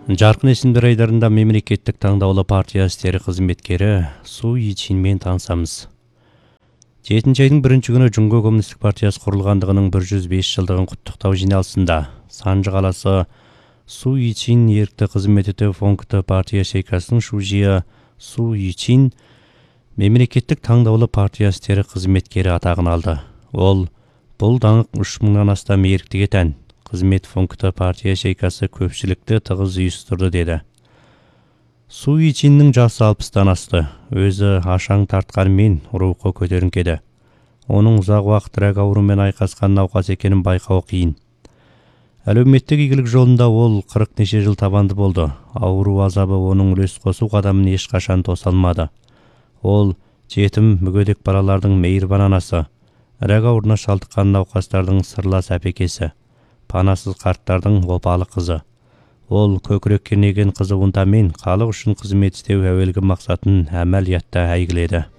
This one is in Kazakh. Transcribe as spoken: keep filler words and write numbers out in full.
Жарқын есімдер айдарында мемлекеттік таңдаулы партия істері қызметкері Су Йичинмен танысамыз. жетінші айдың бірінші күні Жұңго Коммунистік партиясы құрылғандығының бір жүз бес жылдығын құттықтау жиналысында Санжы қаласы Су Йичин ерікті қызмет етіп фонкты партия шейкасының шужия Су Йичин мемлекеттік таңдаулы партия істері қызметкері атағын алды. Ол бұл даңқ үш мыңнан астам еріктіге тән. Қызмет фонкты партия шейкасы көпшілікті тығыз үйістірді деді. Су Йичиннің жасы алпыстан асты. Өзі ашаң тартқанмен рухы көтеріңкеді. Оның ұзақ уақыт рак ауруымен айқасқан науқас екенін байқау қиын. Әлеуметтік игілік жолында ол қырық неше жыл табанды болды. Ауру азабы оның үлес қосу қадамын ешқашан тоса алмады. Ол жетім мүгедек балалардың мейірбан анасы, рак ауруына шалдыққан науқастардың сырлас әпекесі, панасыз қарттардың опалы қызы. Ол көкірек кернеген қызы ұнтамен халық үшін қызмет істеу әуелгі мақсатын әмәлиятта әйгіледі.